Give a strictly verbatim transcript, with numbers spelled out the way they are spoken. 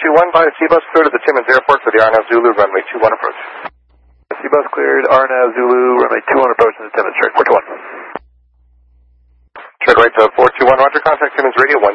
two one by C-Bus cleared at the Timmins Airport for the Arnav Zulu runway two one approach. C-Bus cleared, Arnav Zulu, runway two one approach to the Timmins, straight four two one. Straight right to four two one, roger, contact Timmins Radio one